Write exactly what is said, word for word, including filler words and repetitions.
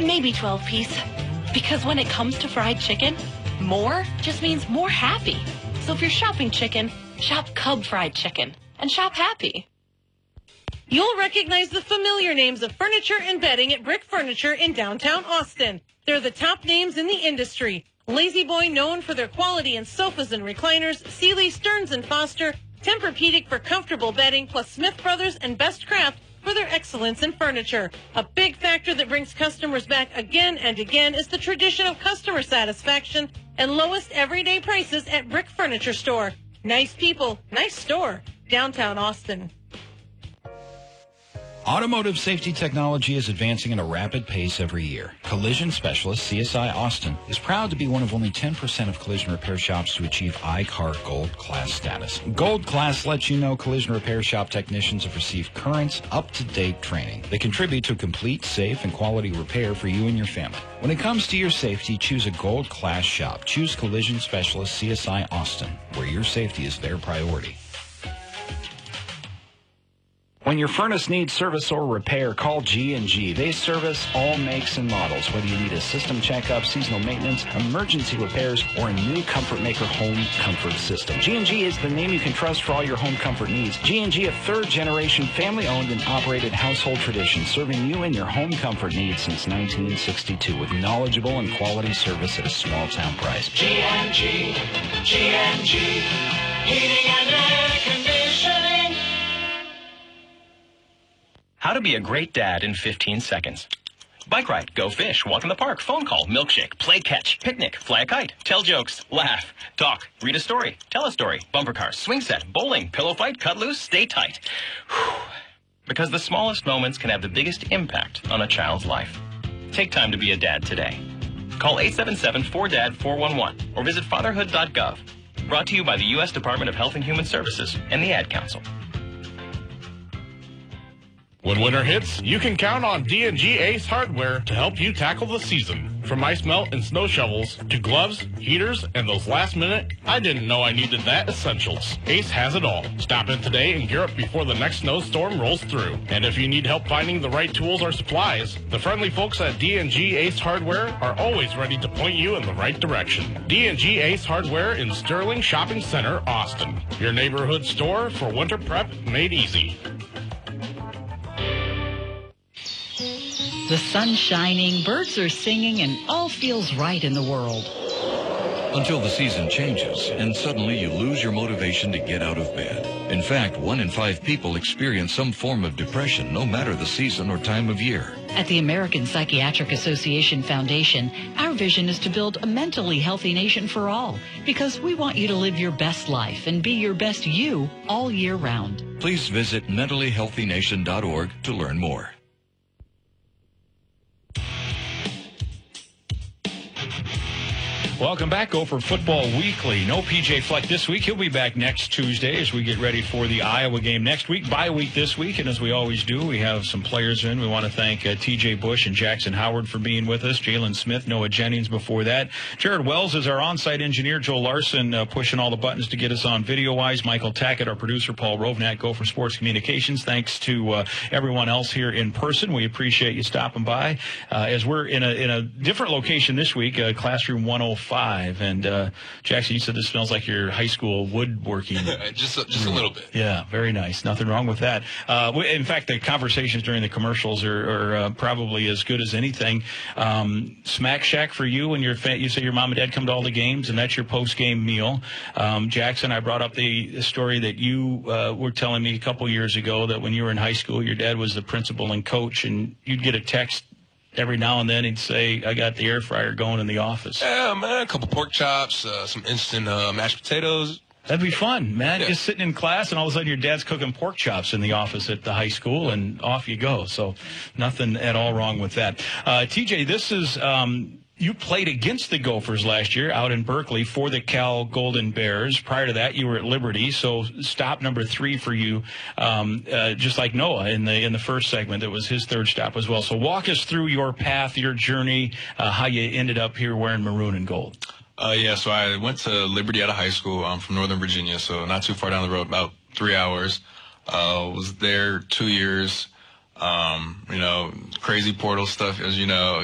maybe twelve piece. Because when it comes to fried chicken, more just means more happy. So if you're shopping chicken, shop Cub Fried Chicken and shop happy. You'll recognize the familiar names of furniture and bedding at Brick Furniture in downtown Austin. They're the top names in the industry. Lazy Boy, known for their quality in sofas and recliners, Sealy, Stearns and Foster, Tempur-Pedic for comfortable bedding, plus Smith Brothers and Best Craft for their excellence in furniture. A big factor that brings customers back again and again is the tradition of customer satisfaction and lowest everyday prices at Brick Furniture Store. Nice people, nice store, downtown Austin. Automotive safety technology is advancing at a rapid pace every year. Collision Specialist C S I Austin is proud to be one of only ten percent of collision repair shops to achieve I C A R Gold Class status. Gold Class lets you know collision repair shop technicians have received current, up-to-date training. They contribute to complete, safe, and quality repair for you and your family. When it comes to your safety, choose a Gold Class shop. Choose Collision Specialist C S I Austin, where your safety is their priority. When your furnace needs service or repair, call G and G. They service all makes and models, whether you need a system checkup, seasonal maintenance, emergency repairs, or a new Comfort Maker home comfort system. G and G is the name you can trust for all your home comfort needs. G and G, a third-generation, family-owned and operated household tradition, serving you and your home comfort needs since nineteen sixty-two with knowledgeable and quality service at a small-town price. G and G, G and G, heating and air conditioning. How to be a great dad in fifteen seconds. Bike ride, go fish, walk in the park, phone call, milkshake, play catch, picnic, fly a kite, tell jokes, laugh, talk, read a story, tell a story, bumper car, swing set, bowling, pillow fight, cut loose, stay tight. Whew. Because the smallest moments can have the biggest impact on a child's life. Take time to be a dad today. Call eight seven seven, four D A D, four one one or visit fatherhood dot gov. Brought to you by the U S Department of Health and Human Services and the Ad Council. When winter hits, you can count on D and G Ace Hardware to help you tackle the season. From ice melt and snow shovels to gloves, heaters, and those last-minute, I didn't know I needed that essentials. Ace has it all. Stop in today and gear up before the next snowstorm rolls through. And if you need help finding the right tools or supplies, the friendly folks at D and G Ace Hardware are always ready to point you in the right direction. D and G Ace Hardware in Sterling Shopping Center, Austin. Your neighborhood store for winter prep made easy. The sun's shining, birds are singing, and all feels right in the world. Until the season changes, and suddenly you lose your motivation to get out of bed. In fact, one in five people experience some form of depression, no matter the season or time of year. At the American Psychiatric Association Foundation, our vision is to build a mentally healthy nation for all, because we want you to live your best life and be your best you all year round. Please visit mentally healthy nation dot org to learn more. Welcome back, Gopher Football Weekly. No P J Fleck this week. He'll be back next Tuesday as we get ready for the Iowa game next week. Bye week this week, and as we always do, we have some players in. We want to thank uh, T J Bush and Jackson Howard for being with us. Jalen Smith, Noah Jennings before that. Jared Wells is our on-site engineer. Joe Larson uh, pushing all the buttons to get us on video-wise. Michael Tackett, our producer. Paul Rovnat, Gopher Sports Communications. Thanks to uh, everyone else here in person. We appreciate you stopping by. Uh, as we're in a in a different location this week, uh, Classroom one oh five. And uh, Jackson, you said this smells like your high school woodworking. just, a, just a little bit. Yeah, very nice. Nothing wrong with that. Uh, in fact, the conversations during the commercials are, are uh, probably as good as anything. Um, Smack Shack for you and your fa- you say your mom and dad come to all the games, and that's your post-game meal. Um, Jackson, I brought up the story that you uh, were telling me a couple years ago that when you were in high school, your dad was the principal and coach, and you'd get a text every now and then. He'd say, I got the air fryer going in the office. Yeah, man, a couple pork chops, uh, some instant uh, mashed potatoes. That'd be fun, man. Yeah. Just sitting in class, and all of a sudden your dad's cooking pork chops in the office at the high school, and off you go. So nothing at all wrong with that. Uh, T J, this is um, you played against the Gophers last year out in Berkeley for the Cal Golden Bears. Prior to that, you were at Liberty. So stop number three for you, um, uh, just like Noah in the in the first segment. That was his third stop as well. So walk us through your path, your journey, uh, how you ended up here wearing maroon and gold. Uh, yeah, so I went to Liberty out of high school. I'm from Northern Virginia, so not too far down the road, about three hours. Uh, was there two years. Um, you know, crazy portal stuff, as you know.